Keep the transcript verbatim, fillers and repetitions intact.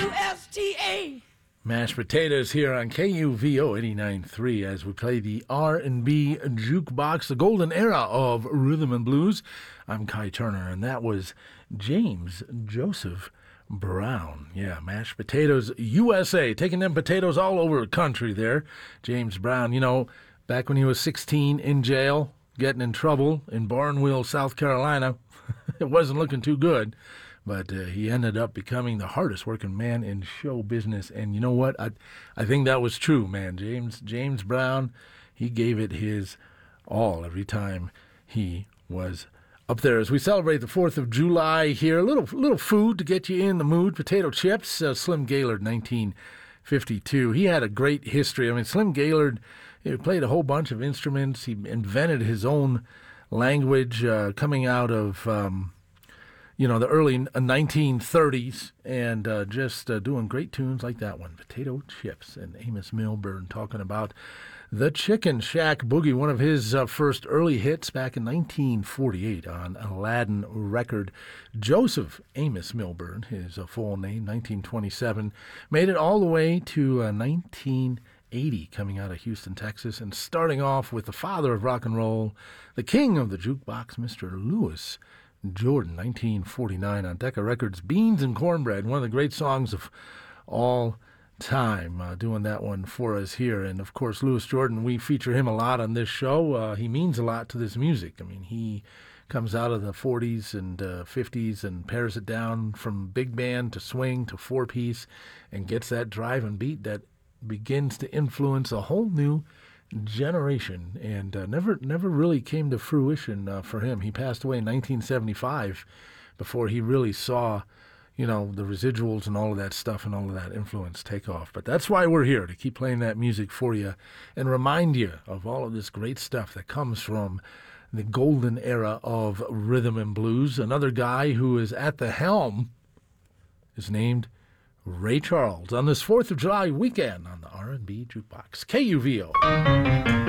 U S T A. Mashed Potatoes here on K U V O eighty-nine point three as we play the R and B Jukebox, the golden era of rhythm and blues. I'm Kai Turner, and that was James Joseph Brown. Yeah, Mashed Potatoes U S A, taking them potatoes all over the country there. James Brown, you know, back when he was sixteen in jail, getting in trouble in Barnwell, South Carolina, it wasn't looking too good. But uh, he ended up becoming the hardest working man in show business. And you know what? I I think that was true, man. James James Brown, he gave it his all every time he was up there. As we celebrate the fourth of July here, a little little food to get you in the mood. Potato chips, uh, Slim Gaillard, nineteen fifty-two. He had a great history. I mean, Slim Gaillard, he played a whole bunch of instruments. He invented his own language uh, coming out of... Um, you know, the early nineteen thirties, and uh, just uh, doing great tunes like that one, Potato Chips, and Amos Milburn talking about the Chicken Shack Boogie, one of his uh, first early hits back in nineteen forty-eight on Aladdin record. Joseph Amos Milburn, his uh, full name, nineteen twenty-seven, made it all the way to uh, nineteen eighty, coming out of Houston, Texas, and starting off with the father of rock and roll, the king of the jukebox, Mister Louis Jordan, nineteen forty-nine on Decca Records, Beans and Cornbread, one of the great songs of all time, uh, doing that one for us here. And, of course, Louis Jordan, we feature him a lot on this show. Uh, he means a lot to this music. I mean, he comes out of the forties and uh, fifties and pares it down from big band to swing to four-piece and gets that drive and beat that begins to influence a whole new generation, and uh, never never really came to fruition uh, for him. He passed away in nineteen seventy-five before he really saw, you know, the residuals and all of that stuff and all of that influence take off. But that's why we're here, to keep playing that music for you and remind you of all of this great stuff that comes from the golden era of rhythm and blues. Another guy who is at the helm is named Ray Charles on this fourth of July weekend on the R and B Jukebox, K U V O.